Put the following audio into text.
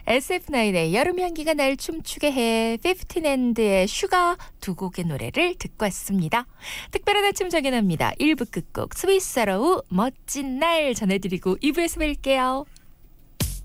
SF9의 여름 향기가 날 춤추게 해, 15&의 슈가 두 곡의 노래를 듣고 왔습니다. 특별한 아침 정연합니다. 1부 끝곡 스위스로우 멋진 날 전해드리고 2부에서 뵐게요.